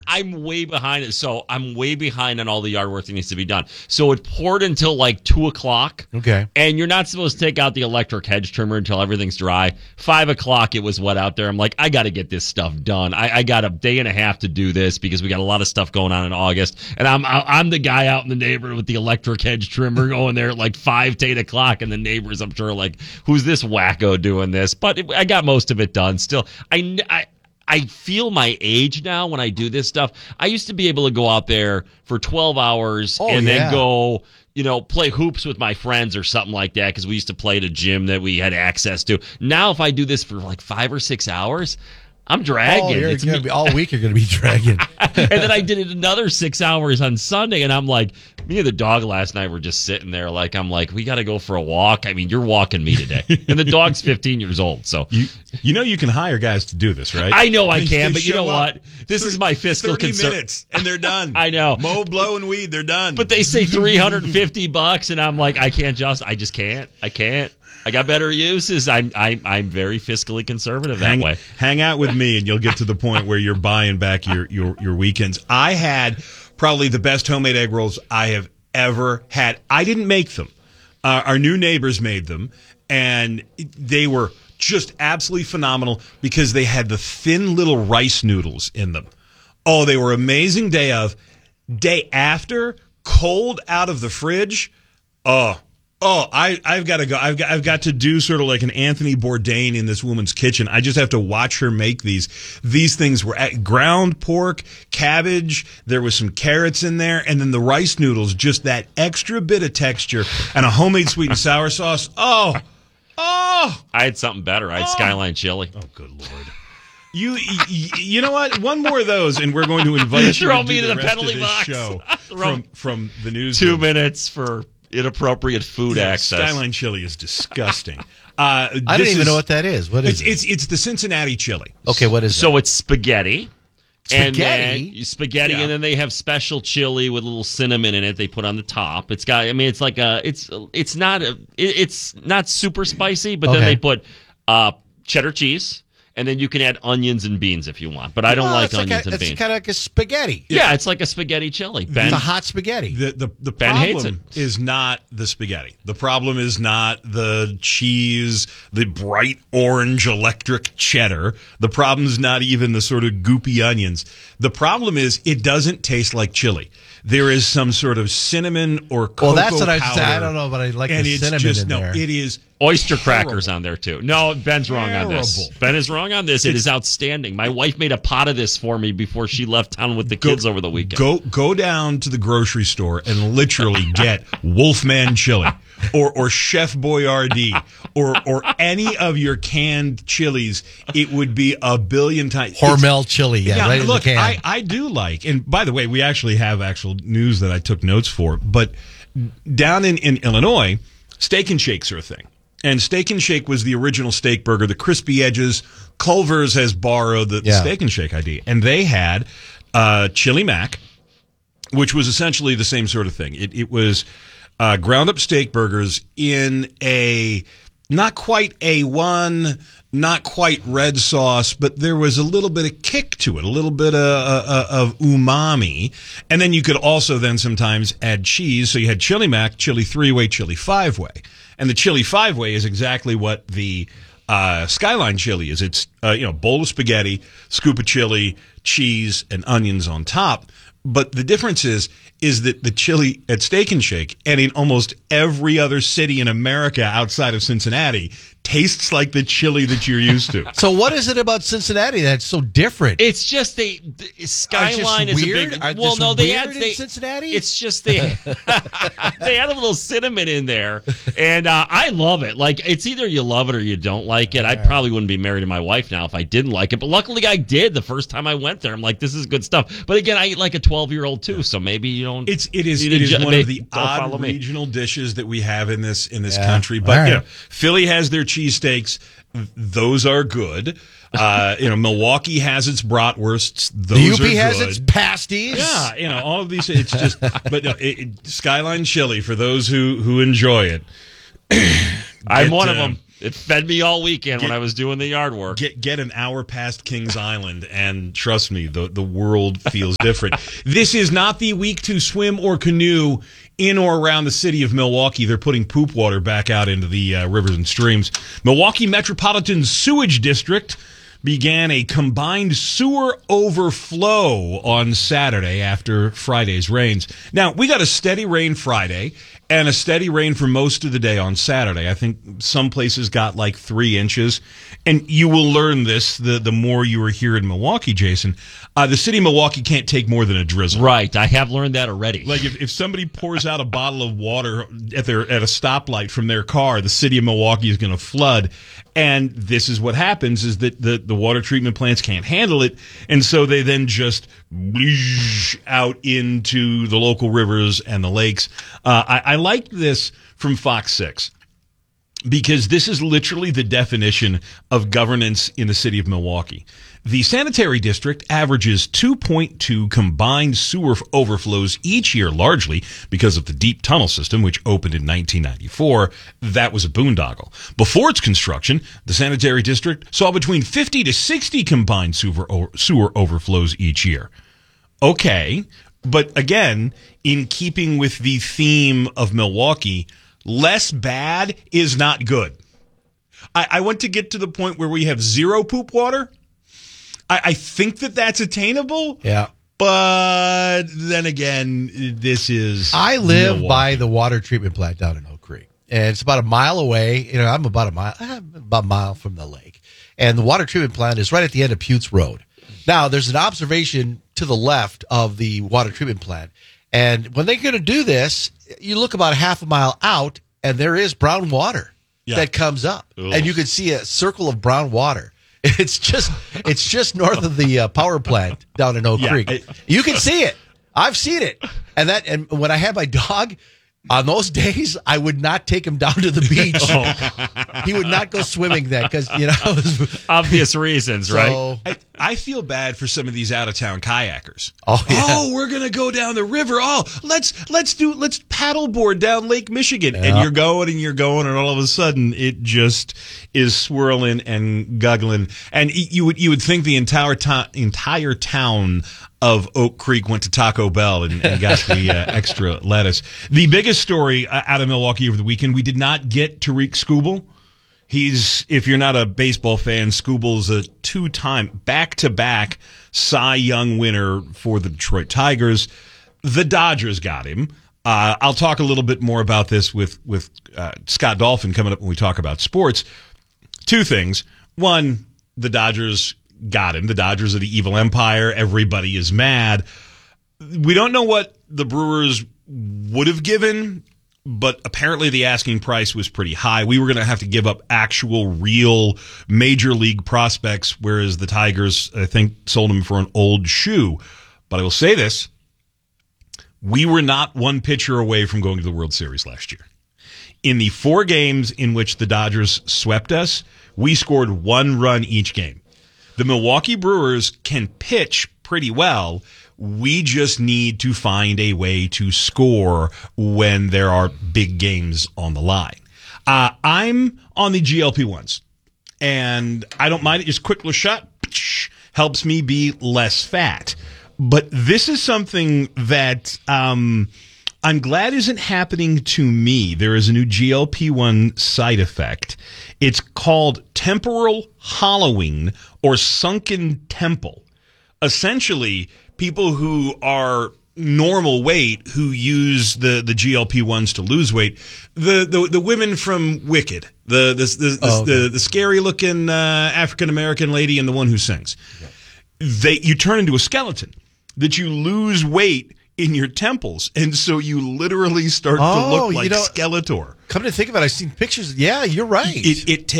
I'm way behind it. So I'm way behind on all the yard work that needs to be done. So it poured until like 2:00. Okay. And you're not supposed to take out the electric hedge trimmer until everything's dry. 5:00, it was wet out there. I'm like, I got to get this stuff done. I got a day and a half to do this because we got a lot of stuff going on in August. And I'm the guy out in the neighborhood with the electric hedge trimmer going there at like 5 to 8 o'clock. And the neighbors, I'm sure, like, who's this wacko doing this? But I got most of it done. Still, I feel my age now when I do this stuff. I used to be able to go out there for 12 hours then go, play hoops with my friends or something like that because we used to play at a gym that we had access to. Now, if I do this for like 5 or 6 hours, I'm dragging. It's gonna be all week. You're going to be dragging. And then I did it another 6 hours on Sunday, and I'm like, me and the dog last night were just sitting there. I'm like, we got to go for a walk. I mean, you're walking me today, and the dog's 15 years old. So you can hire guys to do this, right? I know I can, but you know what? This is my fiscal 30 minutes, and they're done. I know. Mow, blow, and weed. They're done. But they say $350, and I'm like, I just can't. I can't. I got better uses. I'm very fiscally conservative that way. Hang out with me, and you'll get to the point where you're buying back your weekends. I had probably the best homemade egg rolls I have ever had. I didn't make them. Our new neighbors made them, and they were just absolutely phenomenal because they had the thin little rice noodles in them. Oh, they were amazing. Day after, cold out of the fridge. I've got to go. I've got to do sort of like an Anthony Bourdain in this woman's kitchen. I just have to watch her make these. These things were ground pork, cabbage. There was some carrots in there, and then the rice noodles. Just that extra bit of texture and a homemade sweet and sour sauce. Oh! I had something better. I had Skyline chili. Oh, good Lord. You know what? One more of those, and we're going to invite you Throw to me do into the the rest penalty of this box. show from the news. 2 minutes for inappropriate food access. Skyline chili is disgusting. I don't even know what that is. What is it? It's the Cincinnati chili. Okay, what is it? So it's spaghetti. Spaghetti? And then they have special chili with a little cinnamon in it. They put on the top. It's got. I mean, it's like it's not super spicy, but then they put cheddar cheese. And then you can add onions and beans if you want. But I don't like onions and beans. It's kind of like a spaghetti. Yeah, it's like a spaghetti chili. It's a hot spaghetti. The Ben hates problem is not the spaghetti. The problem is not the cheese, the bright orange electric cheddar. The problem is not even the sort of goopy onions. The problem is it doesn't taste like chili. There is some sort of cinnamon or cocoa powder. Well, that's what I said. I don't know, but I like the cinnamon in there. It is oyster terrible. Crackers on there, too. No, Ben's wrong on this. Ben is wrong on this. It is outstanding. My wife made a pot of this for me before she left town with the kids over the weekend. Go down to the grocery store and literally get Wolfman chili or Chef Boyardee or any of your canned chilies. It would be a billion times. Hormel chili, right look, in the can. I do like, and by the way, we actually have actual news that I took notes for, but down in Illinois, Steak and Shakes are a thing. And Steak and Shake was the original steak burger, the crispy edges. Culver's has borrowed the Steak and Shake idea. And they had Chili Mac, which was essentially the same sort of thing. It was ground up steak burgers in a not quite A1, not quite red sauce, but there was a little bit of kick to it, a little bit of umami. And then you could also then sometimes add cheese. So you had Chili Mac, Chili 3-Way, Chili 5-Way. And the Chili 5-Way is exactly what the Skyline chili is. It's bowl of spaghetti, scoop of chili, cheese, and onions on top. But the difference is that the chili at Steak and Shake and in almost every other city in America outside of Cincinnati tastes like the chili that you're used to. So what is it about Cincinnati that's so different? It's just Skyline is weird? a big. They add in Cincinnati. It's just they add a little cinnamon in there, and I love it. Like it's either you love it or you don't like it. I probably wouldn't be married to my wife now if I didn't like it, but luckily I did the first time I went there. I'm like, this is good stuff. But again, I eat like a 12-year-old too, so maybe you don't. It is one of the odd regional dishes that we have in this country. But Philly has their cheesesteaks; those are good. Milwaukee has its bratwursts; those the UP are has good. its pasties. Yeah, all of these. It's just, but no, Skyline chili for those who enjoy it. I'm one of them. It fed me all weekend when I was doing the yard work. Get an hour past Kings Island, and trust me, the world feels different. This is not the week to swim or canoe in or around the city of Milwaukee. They're putting poop water back out into the rivers and streams. Milwaukee Metropolitan Sewage District began a combined sewer overflow on Saturday after Friday's rains. Now, we got a steady rain Friday and a steady rain for most of the day on Saturday. I think some places got like 3 inches. And you will learn this the more you are here in Milwaukee, Jason. The city of Milwaukee can't take more than a drizzle. Right. I have learned that already. Like if somebody pours out a bottle of water at a stoplight from their car, the city of Milwaukee is going to flood. And this is what happens is that the water treatment plants can't handle it. And so they then just out into the local rivers and the lakes. I like this from Fox 6 because this is literally the definition of governance in the city of Milwaukee. The sanitary district averages 2.2 combined sewer overflows each year, largely because of the deep tunnel system, which opened in 1994. That was a boondoggle. Before its construction, the sanitary district saw between 50 to 60 combined sewer overflows each year. Okay, but again, in keeping with the theme of Milwaukee, less bad is not good. I want to get to the point where we have zero poop water. I think that's attainable. Yeah. But then again, this is I live Milwaukee. by the water treatment plant down in Oak Creek. And it's about a mile away. I'm about a mile from the lake. And the water treatment plant is right at the end of Putes Road. Now, there's an observation to the left of the water treatment plant. And when they're going to do this, you look about half a mile out, and there is brown water that comes up. Ugh. And you can see a circle of brown water. It's just north of the power plant down in Oak Creek. You can see it. I've seen it. And when I had my dog, on those days, I would not take him down to the beach. He would not go swimming then because, obvious reasons, right? I feel bad for some of these out-of-town kayakers. Oh, yeah. Oh, we're going to go down the river. Oh, let's paddleboard down Lake Michigan. Yeah. And you're going, and all of a sudden it just is swirling and guggling. And you would think the entire town of Oak Creek went to Taco Bell and got the extra lettuce. The biggest story out of Milwaukee over the weekend, we did not get Tariq Skubal. If you're not a baseball fan, Skubal's a 2-time back-to-back Cy Young winner for the Detroit Tigers. The Dodgers got him. I'll talk a little bit more about this with Scott Dolphin coming up when we talk about sports. 2 things. One, the Dodgers got him. The Dodgers are the evil empire. Everybody is mad. We don't know what the Brewers would have given, but apparently the asking price was pretty high. We were going to have to give up actual, real major league prospects, whereas the Tigers, I think, sold him for an old shoe. But I will say this. We were not one pitcher away from going to the World Series last year. In the 4 games in which the Dodgers swept us, we scored 1 run each game. The Milwaukee Brewers can pitch pretty well. We just need to find a way to score when there are big games on the line. I'm on the GLP-1s, and I don't mind it. Just quick little shot helps me be less fat. But this is something that I'm glad isn't happening to me. There is a new GLP-1 side effect. It's called temporal hollowing or sunken temple. Essentially, people who are normal weight who use the GLP-1s to lose weight, the women from Wicked, the scary looking African American lady and the one who sings, you turn into a skeleton. That you lose weight in your temples, and so you literally start to look like Skeletor. Come to think of it, I've seen pictures. Yeah, you're right. It takes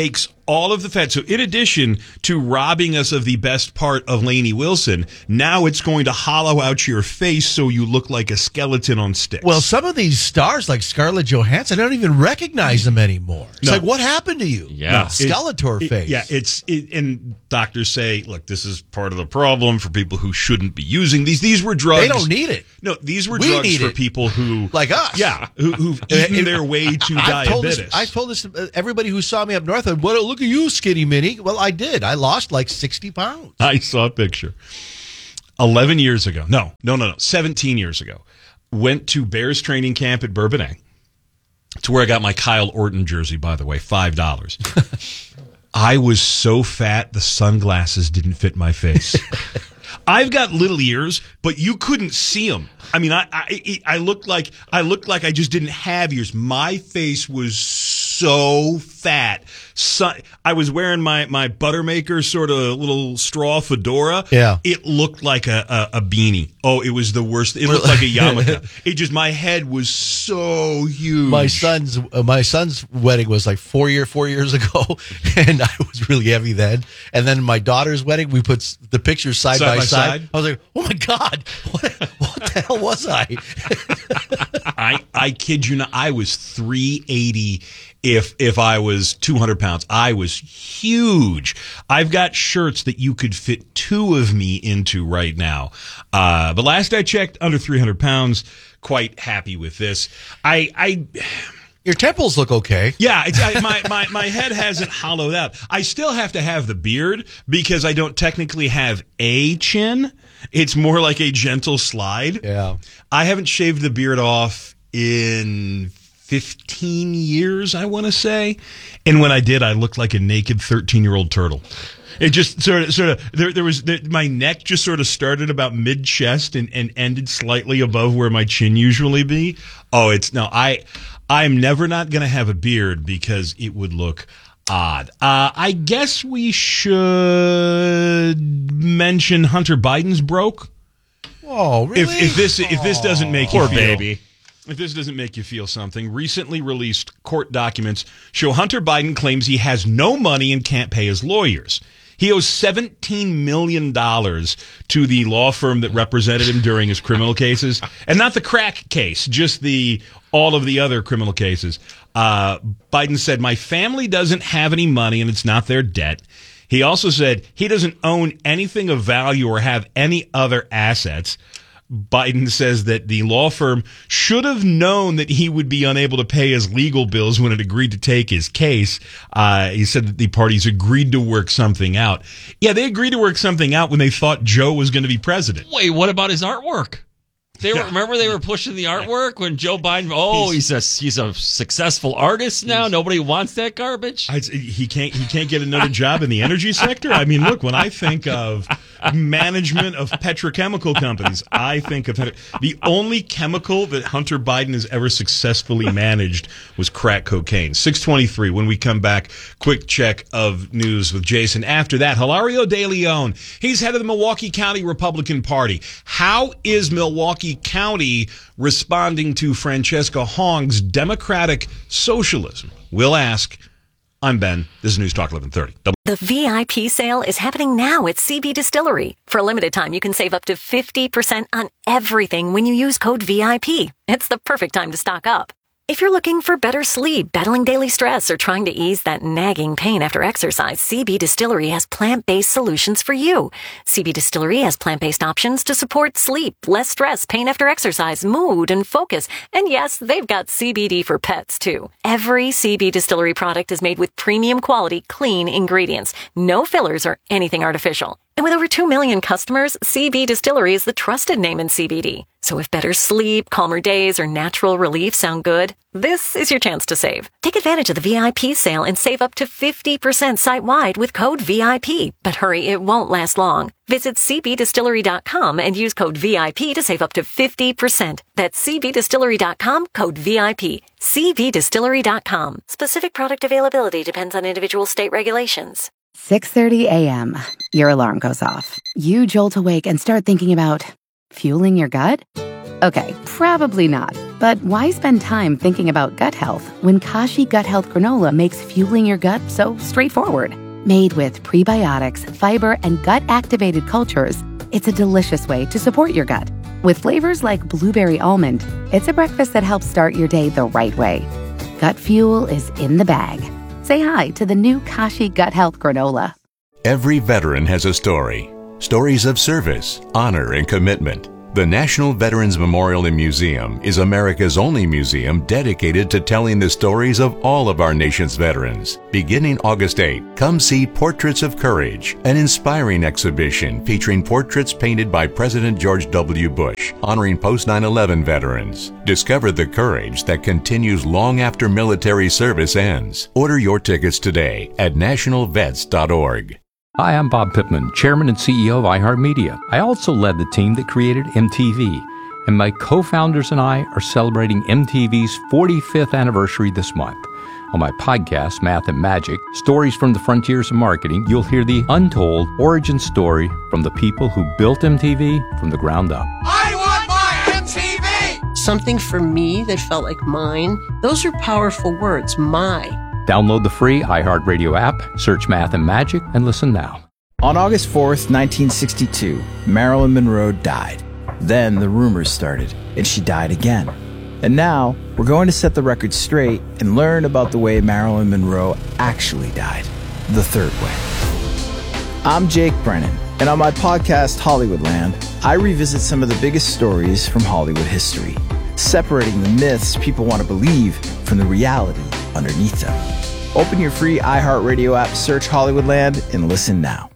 all of the fat. So in addition to robbing us of the best part of Lainey Wilson, now it's going to hollow out your face so you look like a skeleton on sticks. Well, some of these stars like Scarlett Johansson, I don't even recognize them anymore. It's No. like, what happened to you? Yeah. Skeletor face. Yeah, and doctors say, look, this is part of the problem for people who shouldn't be using these. These were drugs. They don't need it. No, these were We drugs need for it. people who, Like us. yeah, who've eaten their way to diabetes. I told this everybody who saw me up north. Well, look at you, skinny mini. Well, I did. I lost like 60 pounds. I saw a picture 11 years ago. No, 17 years ago. Went to Bears training camp at Bourbonnais. To where I got my Kyle Orton jersey, by the way, $5. I was so fat, the sunglasses didn't fit my face. I've got little ears, but you couldn't see them. I mean, I looked like I just didn't have ears. My face was so fat. So, I was wearing my Buttermaker sort of little straw fedora. Yeah. It looked like a beanie. Oh, it was the worst. It looked like a yarmulke. My head was so huge. My son's wedding was like 4 years ago, and I was really heavy then. And then my daughter's wedding, we put the pictures side by side. I was like, oh my God, what the hell was I? I kid you not, I was 380 if I was 200 pounds. I was huge. I've got shirts that you could fit two of me into right now. But last I checked, under 300 pounds. Quite happy with this. Your temples look okay. Yeah, my head hasn't hollowed out. I still have to have the beard because I don't technically have a chin. It's more like a gentle slide. Yeah. I haven't shaved the beard off in 15 years, I want to say. And when I did, I looked like a naked 13-year-old turtle. It just sort of there was my neck just sort of started about mid chest and ended slightly above where my chin usually be. Oh, I'm never not going to have a beard because it would look odd. I guess we should mention Hunter Biden's broke. Oh, really? If this doesn't make you Poor feel, baby. If this doesn't make you feel something, recently released court documents show Hunter Biden claims he has no money and can't pay his lawyers. He owes $17 million to the law firm that represented him during his criminal cases. And not the crack case, just all of the other criminal cases. Biden said, my family doesn't have any money and it's not their debt. He also said he doesn't own anything of value or have any other assets. Biden says that the law firm should have known that he would be unable to pay his legal bills when it agreed to take his case. He said that the parties agreed to work something out. Yeah, they agreed to work something out when they thought Joe was going to be president. Wait, what about his artwork? Remember they were pushing the artwork when Joe Biden. Oh, he's a successful artist now. Nobody wants that garbage. He can't get another job in the energy sector. I mean, look, when I think of management of petrochemical companies, I think of the only chemical that Hunter Biden has ever successfully managed was crack cocaine. 6:23. When we come back, quick check of news with Jason. After that, Hilario De Leon. He's head of the Milwaukee County Republican Party. How is Milwaukee County responding to Francesca Hong's democratic socialism? We'll ask. I'm Ben. This is News Talk 1130. The VIP sale is happening now at CB Distillery. For a limited time, you can save up to 50% on everything when you use code VIP. It's the perfect time to stock up. If you're looking for better sleep, battling daily stress, or trying to ease that nagging pain after exercise, CB Distillery has plant-based solutions for you. CB Distillery has plant-based options to support sleep, less stress, pain after exercise, mood, and focus. And yes, they've got CBD for pets, too. Every CB Distillery product is made with premium quality, clean ingredients. No fillers or anything artificial. And with over 2 million customers, CB Distillery is the trusted name in CBD. So if better sleep, calmer days, or natural relief sound good, this is your chance to save. Take advantage of the VIP sale and save up to 50% site-wide with code VIP. But hurry, it won't last long. Visit cbdistillery.com and use code VIP to save up to 50%. That's cbdistillery.com, code VIP. cbdistillery.com. Specific product availability depends on individual state regulations. 6:30 a.m. Your alarm goes off. You jolt awake and start thinking about fueling your gut? Okay, probably not. But why spend time thinking about gut health when Kashi Gut Health Granola makes fueling your gut so straightforward? Made with prebiotics, fiber, and gut-activated cultures, it's a delicious way to support your gut. With flavors like blueberry almond, it's a breakfast that helps start your day the right way. Gut fuel is in the bag. Say hi to the new Kashi Gut Health Granola. Every veteran has a story. Stories of service, honor, and commitment. The National Veterans Memorial and Museum is America's only museum dedicated to telling the stories of all of our nation's veterans. Beginning August 8, come see Portraits of Courage, an inspiring exhibition featuring portraits painted by President George W. Bush, honoring post-9/11 veterans. Discover the courage that continues long after military service ends. Order your tickets today at nationalvets.org. Hi, I'm Bob Pittman, Chairman and CEO of iHeartMedia. I also led the team that created MTV, and my co-founders and I are celebrating MTV's 45th anniversary this month. On my podcast, Math and Magic, Stories from the Frontiers of Marketing, you'll hear the untold origin story from the people who built MTV from the ground up. I want my MTV! Something for me that felt like mine. Those are powerful words, my. Download the free iHeartRadio app, search Math and Magic, and listen now. On August 4th, 1962, Marilyn Monroe died. Then the rumors started, and she died again. And now, we're going to set the record straight and learn about the way Marilyn Monroe actually died, the third way. I'm Jake Brennan, and on my podcast, Hollywoodland, I revisit some of the biggest stories from Hollywood history, separating the myths people want to believe from the reality underneath them. Open your free iHeartRadio app, search Hollywoodland, and listen now.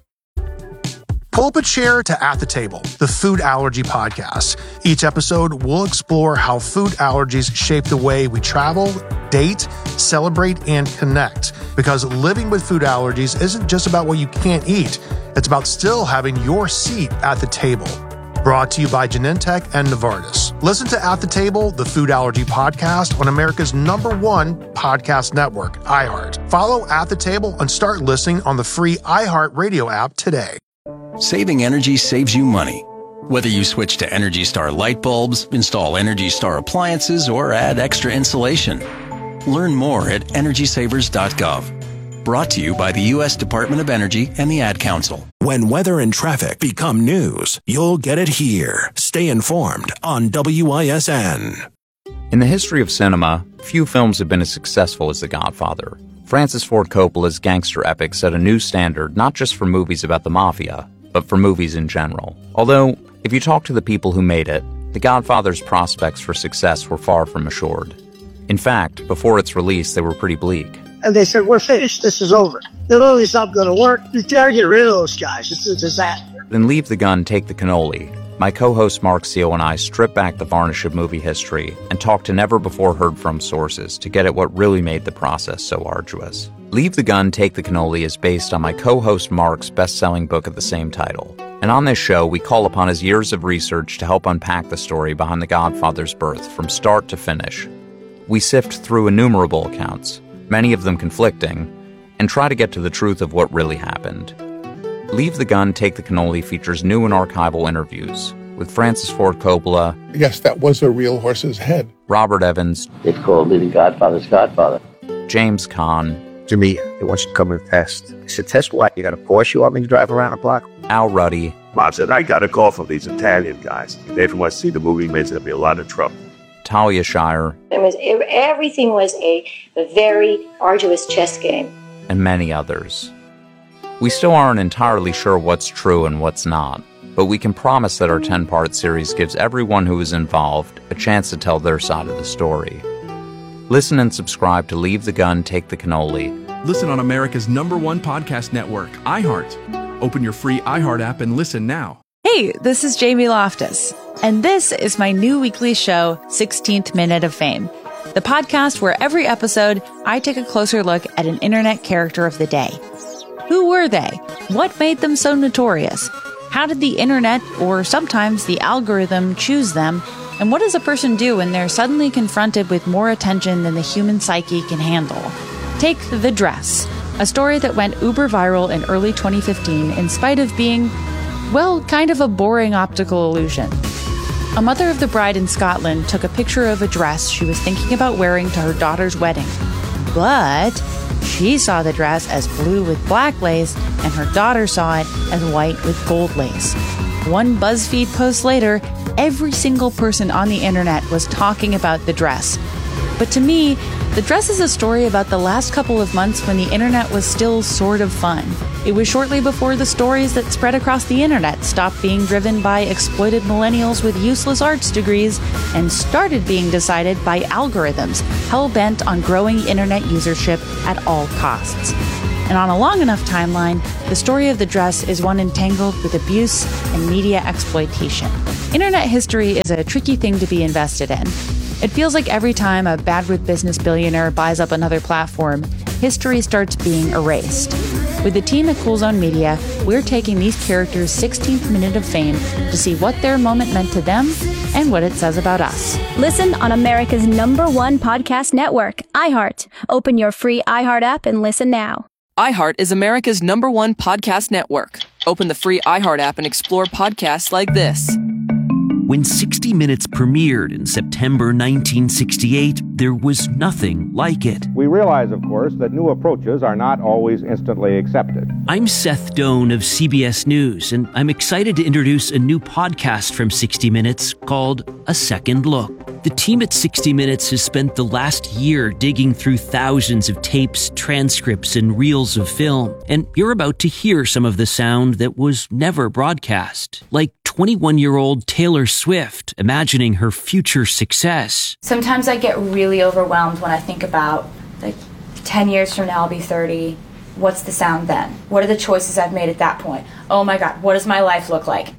Pull up a chair to At the Table, the food allergy podcast. Each episode, we'll explore how food allergies shape the way we travel, date, celebrate, and connect. Because living with food allergies isn't just about what you can't eat. It's about still having your seat at the table. Brought to you by Genentech and Novartis. Listen to At the Table, the food allergy podcast on America's #1 podcast network, iHeart. Follow At the Table and start listening on the free iHeart Radio app today. Saving energy saves you money. Whether you switch to Energy Star light bulbs, install Energy Star appliances, or add extra insulation. Learn more at EnergySavers.gov. Brought to you by the U.S. Department of Energy and the Ad Council. When weather and traffic become news, you'll get it here. Stay informed on WISN. In the history of cinema, few films have been as successful as The Godfather. Francis Ford Coppola's gangster epic set a new standard not just for movies about the mafia, but for movies in general. Although, if you talk to the people who made it, The Godfather's prospects for success were far from assured. In fact, before its release, they were pretty bleak. And they said, we're finished. This is over. Literally, it's not going to work. You gotta get rid of those guys. It's a disaster. Then Leave the Gun, Take the Cannoli. My co-host Mark Seal and I strip back the varnish of movie history and talk to never-before-heard-from sources to get at what really made the process so arduous. Leave the Gun, Take the Cannoli is based on my co-host Mark's best-selling book of the same title. And on this show, we call upon his years of research to help unpack the story behind The Godfather's birth from start to finish. We sift through innumerable accounts, many of them conflicting, and try to get to the truth of what really happened. Leave the Gun, Take the Cannoli features new and archival interviews with Francis Ford Coppola. Yes, that was a real horse's head. Robert Evans. They called me the Godfather's Godfather. James Caan. To me, they want you to come and test. I said, test what? You got a Porsche you want me to drive around the block? Al Ruddy. Mom said, I got a call from these Italian guys. They didn't want to see the movie, means there'll be a lot of trouble. Talia Shire. Everything was a very arduous chess game. And many others. We still aren't entirely sure what's true and what's not, but we can promise that our 10-part series gives everyone who is involved a chance to tell their side of the story. Listen and subscribe to Leave the Gun, Take the Cannoli. Listen on America's #1 podcast network, iHeart. Open your free iHeart app and listen now. Hey, this is Jamie Loftus, and this is my new weekly show, 16th Minute of Fame, the podcast where every episode I take a closer look at an internet character of the day. Who were they? What made them so notorious? How did the internet, or sometimes the algorithm, choose them? And what does a person do when they're suddenly confronted with more attention than the human psyche can handle? Take The Dress, a story that went uber viral in early 2015 in spite of being, well, kind of a boring optical illusion. A mother of the bride in Scotland took a picture of a dress she was thinking about wearing to her daughter's wedding. But she saw the dress as blue with black lace, and her daughter saw it as white with gold lace. One BuzzFeed post later, every single person on the internet was talking about the dress. But to me, the dress is a story about the last couple of months when the internet was still sort of fun. It was shortly before the stories that spread across the internet stopped being driven by exploited millennials with useless arts degrees and started being decided by algorithms hell-bent on growing internet usership at all costs. And on a long enough timeline, the story of the dress is one entangled with abuse and media exploitation. Internet history is a tricky thing to be invested in. It feels like every time a bad with business billionaire buys up another platform, history starts being erased. With the team at Cool Zone Media, we're taking these characters' 16th minute of fame to see what their moment meant to them and what it says about us. Listen on America's #1 podcast network, iHeart. Open your free iHeart app and listen now. iHeart is America's #1 podcast network. Open the free iHeart app and explore podcasts like this. When 60 Minutes premiered in September 1968, there was nothing like it. We realize, of course, that new approaches are not always instantly accepted. I'm Seth Doan of CBS News, and I'm excited to introduce a new podcast from 60 Minutes called A Second Look. The team at 60 Minutes has spent the last year digging through thousands of tapes, transcripts, and reels of film, and you're about to hear some of the sound that was never broadcast, like 21-year-old Taylor Swift imagining her future success. Sometimes I get really overwhelmed when I think about, 10 years from now I'll be 30. What's the sound then? What are the choices I've made at that point? Oh my God, what does my life look like?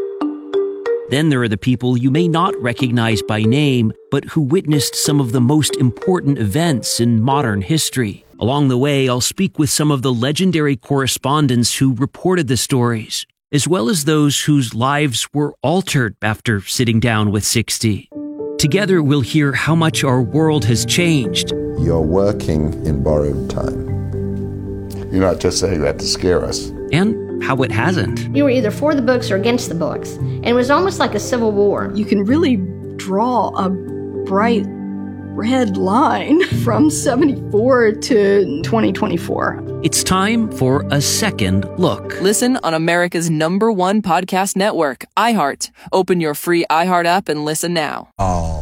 Then there are the people you may not recognize by name, but who witnessed some of the most important events in modern history. Along the way, I'll speak with some of the legendary correspondents who reported the stories, as well as those whose lives were altered after sitting down with 60. Together, we'll hear how much our world has changed. You're working in borrowed time. You're not just saying that to scare us. And how it hasn't. You were either for the books or against the books, and it was almost like a civil war. You can really draw a bright red line from 74 to 2024. It's time for A Second Look. Listen on America's #1 podcast network, iHeart. Open your free iHeart app and listen now. Oh.